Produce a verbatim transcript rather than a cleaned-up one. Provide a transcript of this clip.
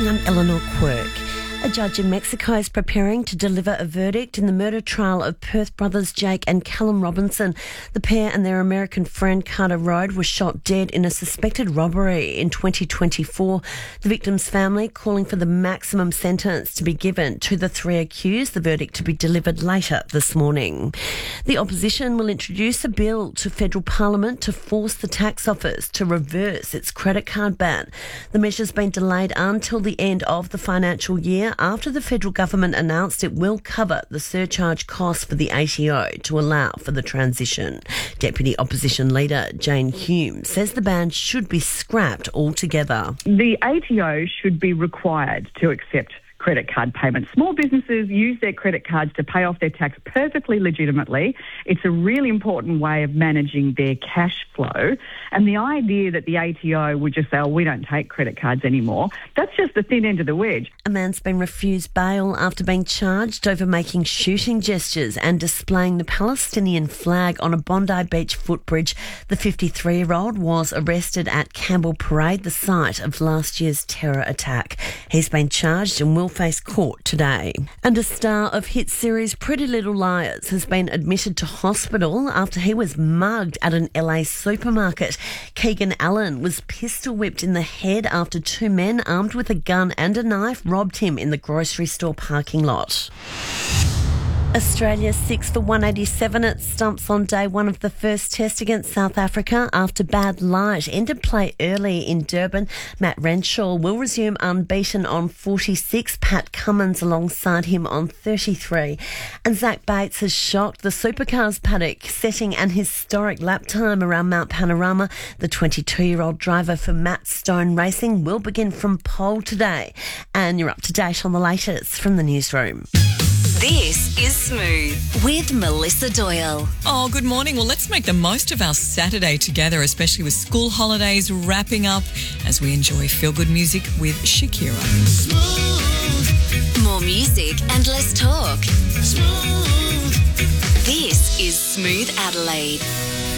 I'm Eleanor Quirk. A judge in Mexico is preparing to deliver a verdict in the murder trial of Perth brothers Jake and Callum Robinson. The pair and their American friend Carter Road were shot dead in a suspected robbery in twenty twenty-four. The victim's family calling for the maximum sentence to be given to the three accused, the verdict to be delivered later this morning. The opposition will introduce a bill to federal parliament to force the tax office to reverse its credit card ban. The measure's been delayed until the end of the financial year after the federal government announced it will cover the surcharge costs for the A T O to allow for the transition. Deputy Opposition Leader Jane Hume says the ban should be scrapped altogether. The A T O should be required to accept credit card payments. Small businesses use their credit cards to pay off their tax perfectly legitimately. It's a really important way of managing their cash flow. And the idea that the A T O would just say, oh, we don't take credit cards anymore, that's just the thin end of the wedge. A man's been refused bail after being charged over making shooting gestures and displaying the Palestinian flag on a Bondi Beach footbridge. The fifty-three-year-old was arrested at Campbell Parade, the site of last year's terror attack. He's been charged and will face court today. And a star of hit series Pretty Little Liars has been admitted to hospital after he was mugged at an L A supermarket. Keegan Allen was pistol whipped in the head after two men armed with a gun and a knife robbed him in the grocery store parking lot. Australia six for one eighty-seven at stumps on day one of the first test against South Africa after bad light ended play early in Durban. Matt Renshaw will resume unbeaten on forty-six. Pat Cummins alongside him on thirty-three. And Zach Bates has shocked the supercars paddock, setting an historic lap time around Mount Panorama. The twenty-two-year-old driver for Matt Stone Racing will begin from pole today. And you're up to date on the latest from the newsroom. This is Smooth with Melissa Doyle. Oh, good morning. Well, let's make the most of our Saturday together, especially with school holidays wrapping up as we enjoy feel-good music with Shakira. Smooth. More music and less talk. Smooth. This is Smooth Adelaide.